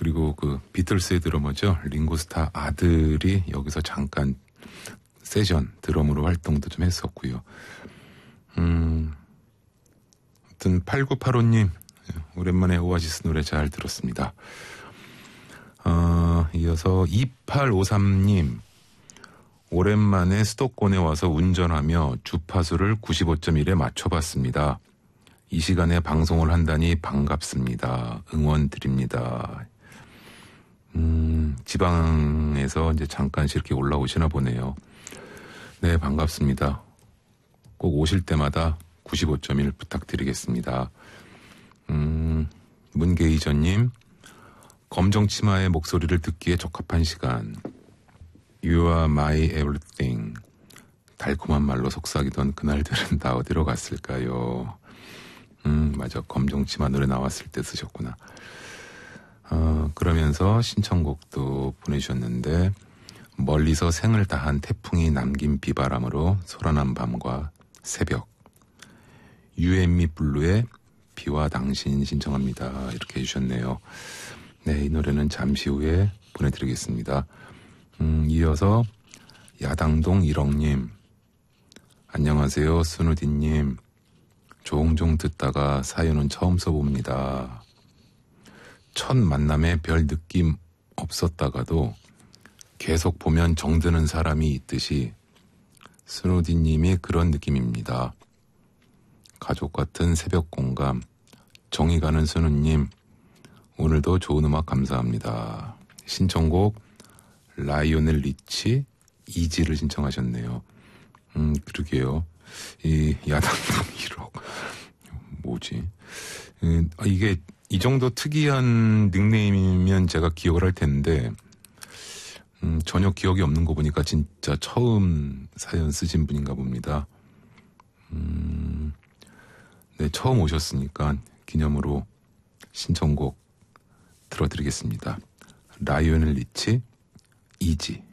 그리고 그 비틀스의 드러머죠. 링고스타 아들이 여기서 잠깐 세션 드럼으로 활동도 좀 했었고요. 아무튼 8985님 오랜만에 오아시스 노래 잘 들었습니다. 이어서 2853님 오랜만에 수도권에 와서 운전하며 주파수를 95.1에 맞춰봤습니다. 이 시간에 방송을 한다니 반갑습니다. 응원 드립니다. 지방에서 이제 잠깐씩 이렇게 올라오시나 보네요. 네, 반갑습니다. 꼭 오실 때마다 95.1 부탁드리겠습니다. 문계이전님, 검정치마의 목소리를 듣기에 적합한 시간. You are my everything. 달콤한 말로 속삭이던 그날들은 다 어디로 갔을까요? 맞아. 검정치마 노래 나왔을 때 쓰셨구나. 그러면서 신청곡도 보내주셨는데, 멀리서 생을 다한 태풍이 남긴 비바람으로 소란한 밤과 새벽. 유앤미 블루의 비와 당신 신청합니다. 이렇게 해주셨네요. 네, 이 노래는 잠시 후에 보내드리겠습니다. 이어서 야당동 1억님. 안녕하세요, 스누디님. 종종 듣다가 사연은 처음 써봅니다. 첫 만남에 별 느낌 없었다가도 계속 보면 정드는 사람이 있듯이 스누디님이 그런 느낌입니다. 가족 같은 새벽 공감. 정이 가는 스누님, 오늘도 좋은 음악 감사합니다. 신청곡 라이오넬 리치 이지를 신청하셨네요. 그러게요. 이 야당동 1억 뭐지? 이게 이 정도 특이한 닉네임이면 제가 기억을 할 텐데 전혀 기억이 없는 거 보니까 진짜 처음 사연 쓰신 분인가 봅니다. 네, 처음 오셨으니까 기념으로 신청곡 들어드리겠습니다. 라이오넬 리치 이지.